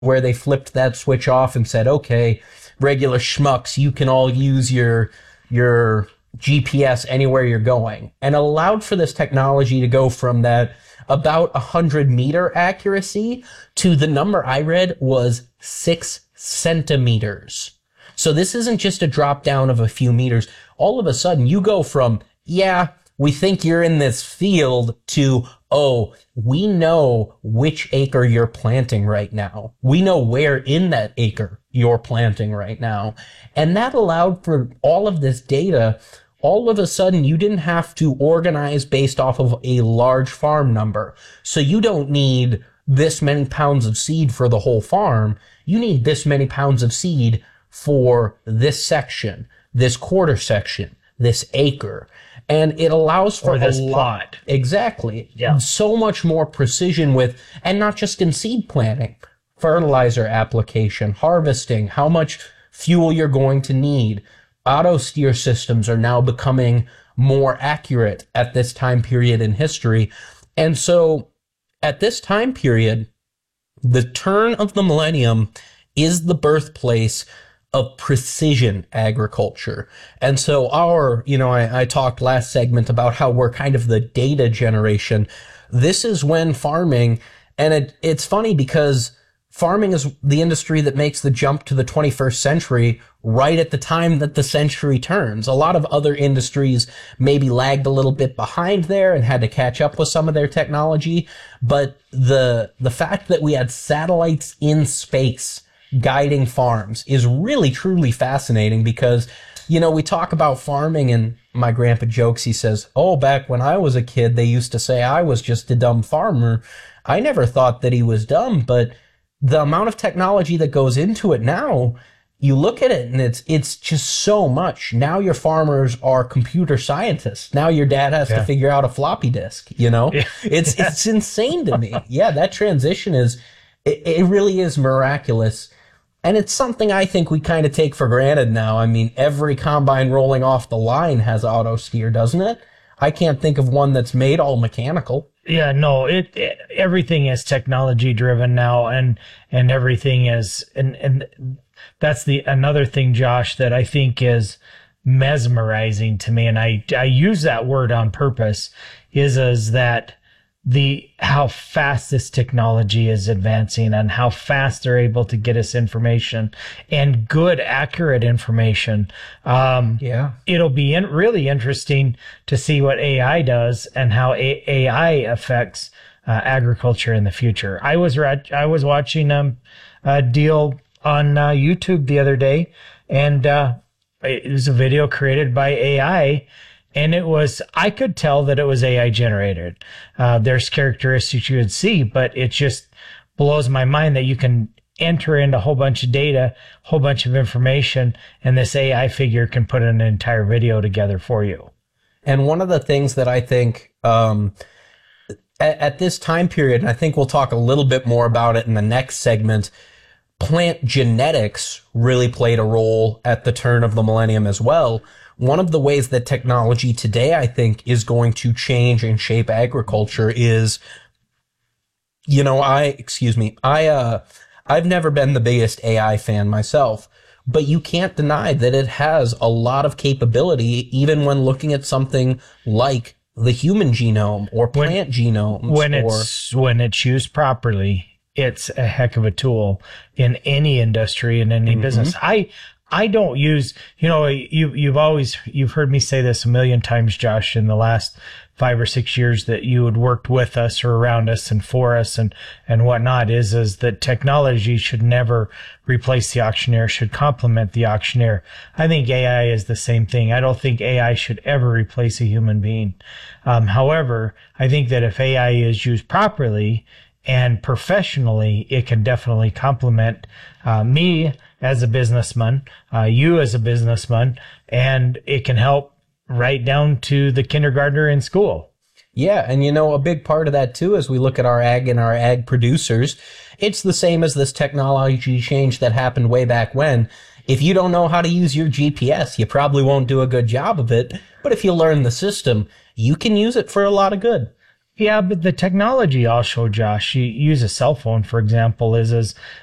where they flipped that switch off and said, okay, regular schmucks, you can all use your GPS anywhere you're going, and allowed for this technology to go from that about 100-meter accuracy to the number I read was 6 centimeters. So this isn't just a drop down of a few meters. All of a sudden you go from, yeah, we think you're in this field to, oh, we know which acre you're planting right now. We know where in that acre you're planting right now. And that allowed for all of this data. All of a sudden, you didn't have to organize based off of a large farm number. So you don't need this many pounds of seed for the whole farm. You need this many pounds of seed for this section, this quarter section, this acre. And it allows for this plot. Exactly. Yeah. So much more precision with, and not just in seed planting, fertilizer application, harvesting, how much fuel you're going to need. Auto steer systems are now becoming more accurate at this time period in history. And so at this time period, the turn of the millennium is the birthplace of precision agriculture. And so I talked last segment about how we're kind of the data generation. This is when farming, and it's funny because farming is the industry that makes the jump to the 21st century right at the time that the century turns. A lot of other industries maybe lagged a little bit behind there and had to catch up with some of their technology. But the fact that we had satellites in space guiding farms is really, truly fascinating because, we talk about farming and my grandpa jokes. He says, oh, back when I was a kid, they used to say I was just a dumb farmer. I never thought that he was dumb, but the amount of technology that goes into it now, you look at it and it's just so much. Now your farmers are computer scientists. Now your dad has to figure out a floppy disk, It's insane to me. Yeah, that transition it really is miraculous. And it's something I think we kind of take for granted now. I mean, every combine rolling off the line has auto steer, doesn't it? I can't think of one that's made all mechanical. Yeah, no, everything is technology driven now, and everything is, and that's another thing, Josh, that I think is mesmerizing to me, and I use that word on purpose, is that how fast this technology is advancing and how fast they're able to get us information and good, accurate information. It'll be really interesting to see what AI does and how AI affects agriculture in the future. I was watching a deal on YouTube the other day, and it was a video created by AI. And I could tell that it was AI generated. There's characteristics you would see, but it just blows my mind that you can enter in a whole bunch of data, a whole bunch of information, and this AI figure can put an entire video together for you. And one of the things that I think at this time period, and I think we'll talk a little bit more about it in the next segment, plant genetics really played a role at the turn of the millennium as well. One of the ways that technology today, I think, is going to change and shape agriculture is, I've never been the biggest AI fan myself, but you can't deny that it has a lot of capability, even when looking at something like the human genome or plant genomes. When it's used properly, it's a heck of a tool in any industry and any business. I don't use, you've heard me say this a million times, Josh, in the last 5 or 6 years that you had worked with us or around us and for us and whatnot is that technology should never replace the auctioneer, should complement the auctioneer. I think AI is the same thing. I don't think AI should ever replace a human being. However, I think that if AI is used properly and professionally, it can definitely complement me as a businessman, you as a businessman, and it can help right down to the kindergartner in school. Yeah, and a big part of that too, as we look at our ag and our ag producers, it's the same as this technology change that happened way back when. If you don't know how to use your GPS, you probably won't do a good job of it, but if you learn the system, you can use it for a lot of good. Yeah, but the technology also, Josh, you use a cell phone, for example, is